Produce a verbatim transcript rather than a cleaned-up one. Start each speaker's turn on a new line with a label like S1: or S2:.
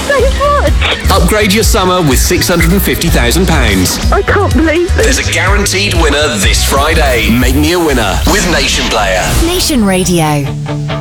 S1: so much.
S2: Upgrade your summer with six hundred fifty thousand pounds.
S1: I can't believe it.
S2: There's a guaranteed winner this Friday. Make me a winner with Nation Player.
S3: Nation Radio.